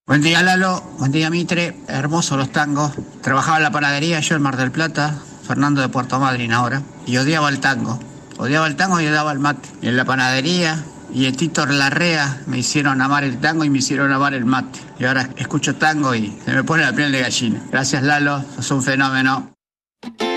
Buen día, Lalo. Buen día, Mitre. Hermosos los tangos. Trabajaba en la panadería yo en Mar del Plata, Fernando de Puerto Madryn ahora, y odiaba el tango. Odiaba el tango y odiaba el mate. Y en la panadería y el Tito Larrea me hicieron amar el tango y me hicieron amar el mate. Y ahora escucho tango y se me pone la piel de gallina. Gracias, Lalo. Sos un fenómeno.